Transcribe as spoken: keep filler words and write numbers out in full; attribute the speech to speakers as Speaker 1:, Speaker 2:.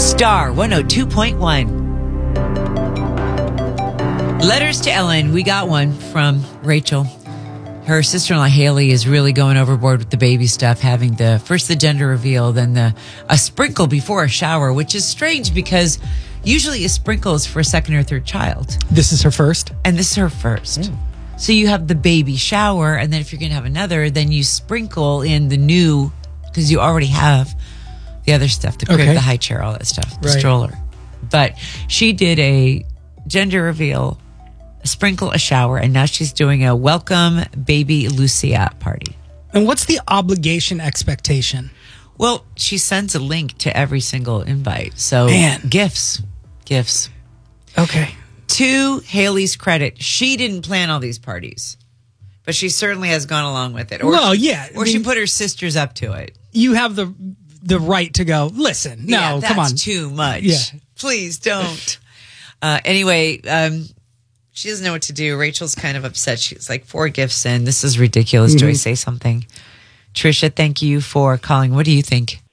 Speaker 1: Star one oh two point one. Letters to Ellen. We got one from Rachel. Her sister-in-law Haley is really going overboard with the baby stuff, having the first the gender reveal, then the a sprinkle before a shower, which is strange because usually a sprinkle is for a second or third child.
Speaker 2: This is her first?
Speaker 1: And this is her first. Mm. So you have the baby shower, and then if you're going to have another, then you sprinkle in the new, because you already have the other stuff, the crib,
Speaker 2: okay.
Speaker 1: the high chair, all that stuff, the
Speaker 2: right.
Speaker 1: stroller. But she did a gender reveal, a sprinkle, a shower, and now she's doing a welcome baby Lucia party.
Speaker 2: And what's the obligation expectation?
Speaker 1: Well, she sends a link to every single invite. So
Speaker 2: Man.
Speaker 1: gifts, gifts.
Speaker 2: Okay.
Speaker 1: To Haley's credit, she didn't plan all these parties, but she certainly has gone along with it. Or
Speaker 2: well,
Speaker 1: she,
Speaker 2: yeah.
Speaker 1: Or I mean, she put her sisters up to it.
Speaker 2: You have the the right to go, listen, no,
Speaker 1: yeah,
Speaker 2: come on.
Speaker 1: That's too much.
Speaker 2: Yeah.
Speaker 1: Please don't. uh, anyway, um, she doesn't know what to do. Rachel's kind of upset. She's like, four gifts in. This is ridiculous. Mm-hmm. Do I say something? Trisha, thank you for calling. What do you think?